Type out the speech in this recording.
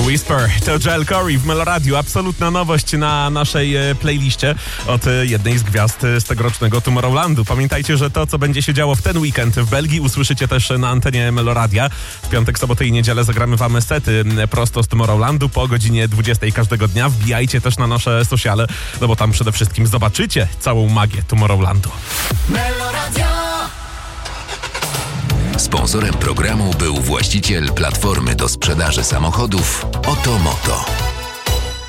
Whisper to Joel Corey w Meloradiu. Absolutna nowość na naszej playliście od jednej z gwiazd z tegorocznego Tomorrowlandu. Pamiętajcie, że to, co będzie się działo w ten weekend w Belgii, usłyszycie też na antenie Meloradia. W piątek, sobotę i niedzielę zagramy wam sety prosto z Tomorrowlandu po godzinie 20 każdego dnia. Wbijajcie też na nasze sociale, no bo tam przede wszystkim zobaczycie całą magię Tomorrowlandu. Meloradio. Sponsorem programu był właściciel platformy do sprzedaży samochodów Otomoto.